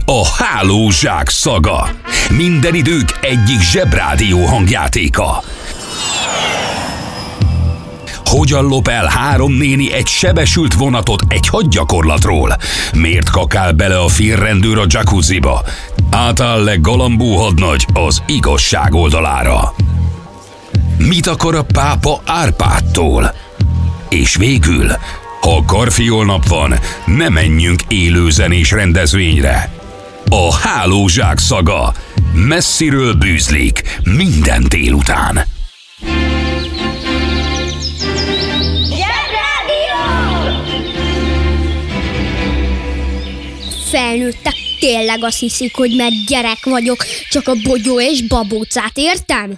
A Hálózsák szaga. Minden idők egyik zsebrádió hangjátéka. Hogyan lop el 3 néni egy sebesült vonatot egy hadgyakorlatról? Miért kakál bele a félrendőr a jacuzziba? Átáll-e Galambó hadnagy az igazság oldalára? Mit akar a pápa Árpádtól? És végül, ha Karfiolnap van, ne menjünk élőzenés rendezvényre. A Hálózsák szaga messziről bűzlik minden délután. Felnőttek tényleg azt hiszik, hogy mert gyerek vagyok, csak a bogyó és babócát értem?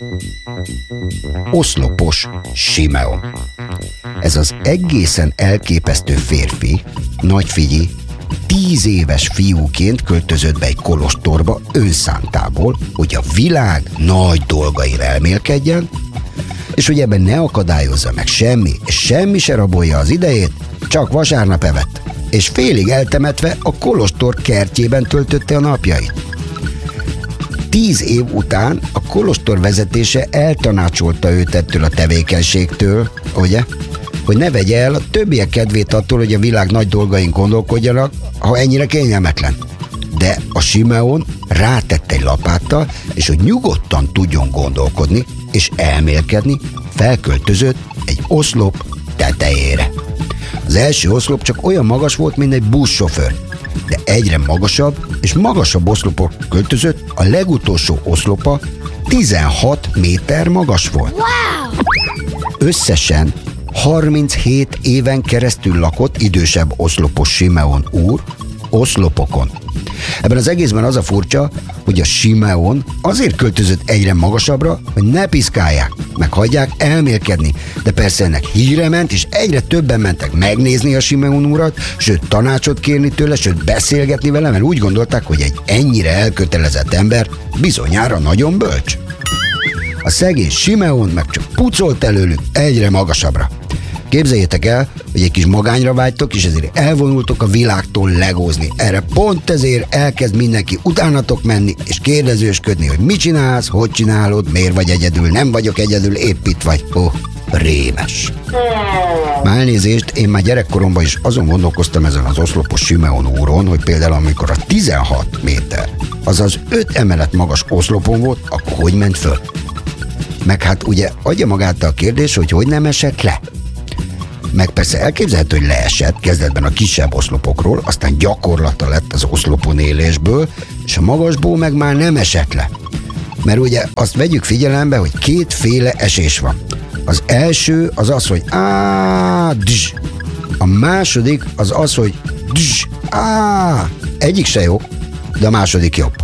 Oszlopos Simeon. Ez az egészen elképesztő férfi, nagyfigyi, 10 éves fiúként költözött be egy kolostorba önszántából, hogy a világ nagy dolgaira elmélkedjen, és hogy ebben ne akadályozza meg semmi, és semmi se rabolja az idejét, csak vasárnap evett, és félig eltemetve a kolostor kertjében töltötte a napjait. 10 év után a kolostor vezetése eltanácsolta őt ettől a tevékenységtől, ugye? Hogy ne vegye el a többiek kedvét attól, hogy a világ nagy dolgain gondolkodjanak, ha ennyire kényelmetlen. De a Simeon rátette egy lapáttal, és hogy nyugodtan tudjon gondolkodni és elmélkedni, felköltözött egy oszlop tetejére. Az első oszlop csak olyan magas volt, mint egy buszsofőr, de egyre magasabb és magasabb oszlopok költözött, a legutolsó oszlopa 16 méter magas volt. Wow! Összesen 37 éven keresztül lakott idősebb oszlopos Simeon úr oszlopokon. Ebben az egészben az a furcsa, hogy a Simeon azért költözött egyre magasabbra, hogy ne piszkálják, meg hagyják elmélkedni. De persze ennek híre ment, és egyre többen mentek megnézni a Simeon urat, sőt tanácsot kérni tőle, sőt beszélgetni vele, mert úgy gondolták, hogy egy ennyire elkötelezett ember bizonyára nagyon bölcs. A szegény Simeon meg csak pucolt előlük egyre magasabbra. Képzeljétek el, hogy egy kis magányra vágytok, és ezért elvonultok a világtól legózni. Erre pont ezért elkezd mindenki utánatok menni, és kérdezősködni, hogy mit csinálsz, hogy csinálod, miért vagy egyedül, nem vagyok egyedül, épp itt vagy. Rémes. Már elnézést, én már gyerekkoromban is azon gondolkoztam ezen az oszlopos Simeon úron, hogy például amikor a 16 méter, azaz 5 emelet magas oszlopon volt, akkor hogy ment föl? Meg hát ugye adja magát a kérdés, hogy nem esett le. Meg persze elképzelhető, hogy leesett kezdetben a kisebb oszlopokról, aztán gyakorlata lett az oszlopon élésből, és a magasból meg már nem esett le. Mert ugye azt vegyük figyelembe, hogy 2 féle esés van. Az első az az, hogy dzs. A második az az, hogy dzs. Egyik se jó, de a második jobb.